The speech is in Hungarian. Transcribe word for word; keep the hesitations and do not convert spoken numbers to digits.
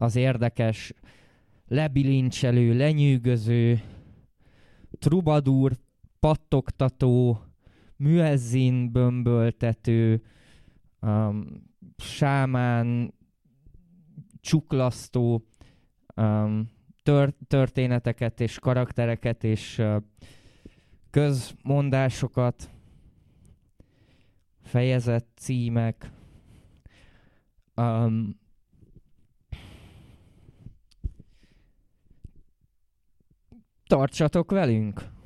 az érdekes, lebilincselő, lenyűgöző, trubadúr, pattogtató, müezzin bömböltető, um, sámán, csuklasztó um, tör- történeteket és karaktereket és uh, közmondásokat, fejezet címek. Um, tartsatok velünk!